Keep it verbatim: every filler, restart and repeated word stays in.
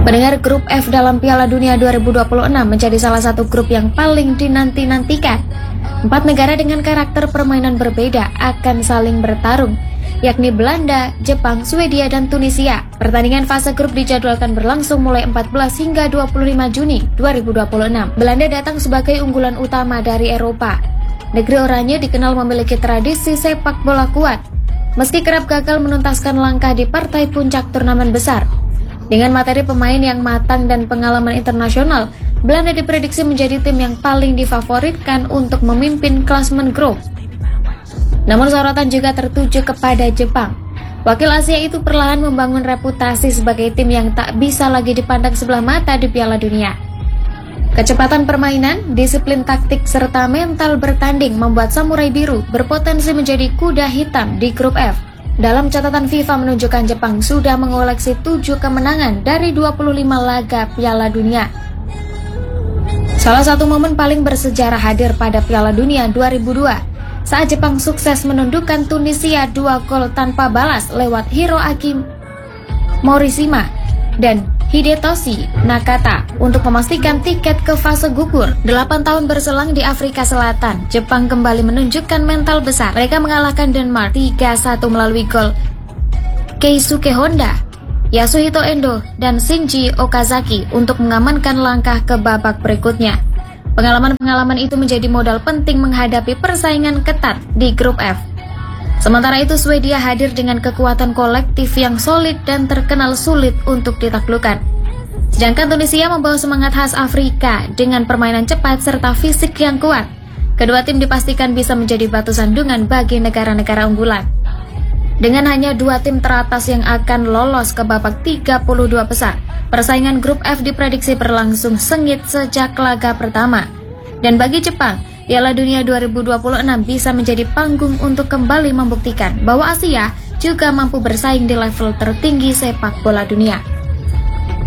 Pendengar, grup F dalam Piala Dunia dua ribu dua puluh enam menjadi salah satu grup yang paling dinanti-nantikan. Empat negara dengan karakter permainan berbeda akan saling bertarung, yakni Belanda, Jepang, Swedia, dan Tunisia. Pertandingan fase grup dijadwalkan berlangsung mulai empat belas hingga dua puluh lima Juni dua ribu dua puluh enam. Belanda datang sebagai unggulan utama dari Eropa. Negeri oranye dikenal memiliki tradisi sepak bola kuat, meski kerap gagal menuntaskan langkah di partai puncak turnamen besar. Dengan materi pemain yang matang dan pengalaman internasional, Belanda diprediksi menjadi tim yang paling difavoritkan untuk memimpin klasemen grup. Namun sorotan juga tertuju kepada Jepang. Wakil Asia itu perlahan membangun reputasi sebagai tim yang tak bisa lagi dipandang sebelah mata di Piala Dunia. Kecepatan permainan, disiplin taktik, serta mental bertanding membuat Samurai Biru berpotensi menjadi kuda hitam di grup F. Dalam catatan FIFA menunjukkan Jepang sudah mengoleksi tujuh kemenangan dari dua puluh lima laga Piala Dunia. Salah satu momen paling bersejarah hadir pada Piala Dunia dua ribu dua saat Jepang sukses menundukkan Tunisia dua gol tanpa balas lewat Hiroaki Morishima dan Hidetoshi Nakata untuk memastikan tiket ke fase gugur. Delapan tahun berselang di Afrika Selatan, Jepang kembali menunjukkan mental besar. Mereka mengalahkan Denmark tiga satu melalui gol Keisuke Honda, Yasuhito Endo, dan Shinji Okazaki untuk mengamankan langkah ke babak berikutnya. Pengalaman-pengalaman itu menjadi modal penting menghadapi persaingan ketat di grup F. Sementara itu, Swedia hadir dengan kekuatan kolektif yang solid dan terkenal sulit untuk ditaklukkan. Sedangkan Tunisia membawa semangat khas Afrika dengan permainan cepat serta fisik yang kuat. Kedua tim dipastikan bisa menjadi batu sandungan bagi negara-negara unggulan. Dengan hanya dua tim teratas yang akan lolos ke babak tiga puluh dua besar, persaingan grup F diprediksi berlangsung sengit sejak laga pertama. Dan bagi Jepang, Piala Dunia dua ribu dua puluh enam bisa menjadi panggung untuk kembali membuktikan bahwa Asia juga mampu bersaing di level tertinggi sepak bola dunia.